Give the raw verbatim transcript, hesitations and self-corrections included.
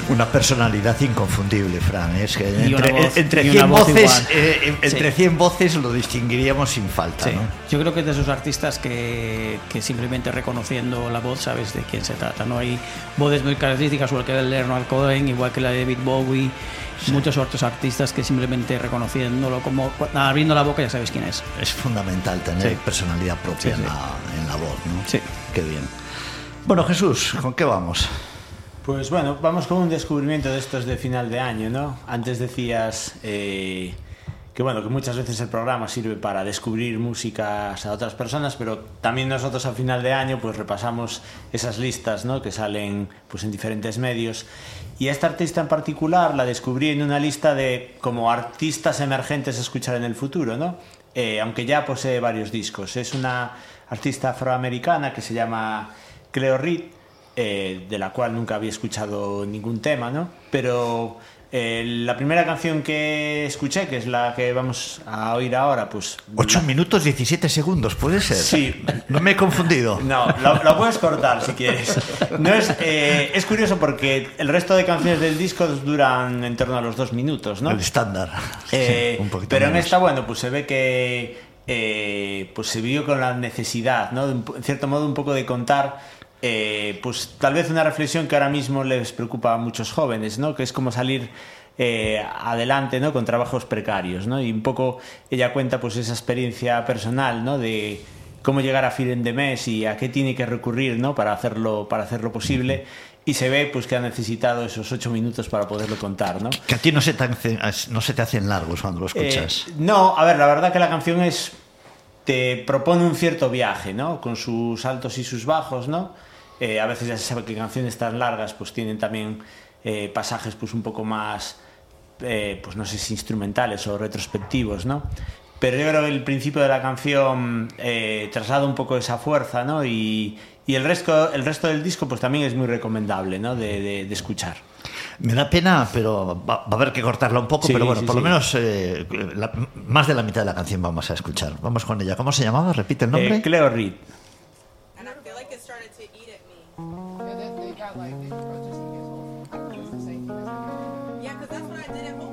Una personalidad inconfundible, Fran. Es que Y una entre, voz- entre, y cien una voz voces, igual. eh, entre Sí. cien voces lo distinguiríamos sin falta, Sí. ¿no? Yo creo que es de esos artistas que, que simplemente reconociendo la voz sabes de quién se trata. No hay voces muy características, igual que la de Leonard Cohen, igual que la de David Bowie. Sí. Muchos otros artistas que simplemente reconociéndolo, como abriendo la boca, ya sabes quién es. Es fundamental tener Sí. personalidad propia Sí, sí. En, la, en la voz, ¿no? Sí. Qué bien. Bueno, Jesús, ¿con qué vamos? Pues bueno, vamos con un descubrimiento de estos de final de año, ¿no? Antes decías eh, que bueno, que muchas veces el programa sirve para descubrir músicas a otras personas, pero también nosotros a final de año pues repasamos esas listas, ¿no? Que salen pues en diferentes medios. Y a esta artista en particular la descubrí en una lista de como artistas emergentes a escuchar en el futuro, ¿no? Eh, aunque ya posee varios discos. Es una artista afroamericana que se llama Cleo Reed, eh, de la cual nunca había escuchado ningún tema, ¿no? Pero eh, la primera canción que escuché, que es la que vamos a oír ahora, pues... ocho la... minutos diecisiete segundos, ¿puede ser? Sí. No me he confundido. No, lo, lo puedes cortar si quieres. No es, eh, es curioso porque el resto de canciones del disco duran en torno a los dos minutos, ¿no? El estándar. Eh, Sí, un poquito pero menos. en esta, bueno, pues se ve que eh, pues se vio con la necesidad, ¿no? De un, en cierto modo un poco de contar eh, pues tal vez una reflexión que ahora mismo les preocupa a muchos jóvenes, ¿no? Que es como salir eh, adelante, ¿no? Con trabajos precarios, ¿no? Y un poco ella cuenta pues esa experiencia personal, ¿no? De cómo llegar a fin de mes y a qué tiene que recurrir, ¿no? Para hacerlo, para hacerlo posible. Y se ve pues que ha necesitado esos ocho minutos para poderlo contar, ¿no? Que a ti no se te hacen, no se te hacen largos cuando lo escuchas. Eh, no, a ver, la verdad que la canción es te propone un cierto viaje, ¿no? Con sus altos y sus bajos, ¿no? Eh, a veces ya se sabe que canciones tan largas pues tienen también eh, pasajes pues un poco más, eh, pues no sé si instrumentales o retrospectivos, ¿no? Pero yo creo que el principio de la canción eh, traslada un poco esa fuerza, ¿no? Y, y el resto, el resto del disco pues también es muy recomendable, ¿no? De, de, de escuchar. Me da pena, pero va, va a haber que cortarla un poco, Sí, pero bueno, sí, por sí. lo menos eh, la, más de la mitad de la canción vamos a escuchar. Vamos con ella. ¿Cómo se llamaba? Repite el nombre. Eh, Cleo Reed. And I feel like it started to eat at me. Yeah, they, they got like they, just in case, oh, it's the same thing as Yeah, because that's what I did at home.